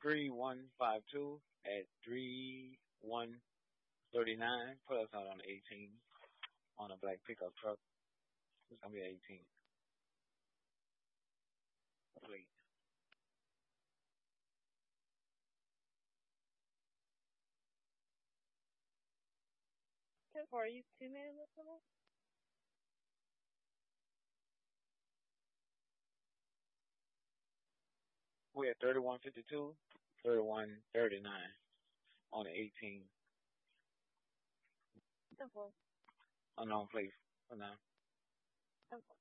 3152 at 3139. Put us out on the 18 on a black pickup truck. It's gonna be 18. Please. 10-4, are you 2 man with someone? We're at 3152, 3139 on the 18. 10-4. Unknown place for now. 10-4.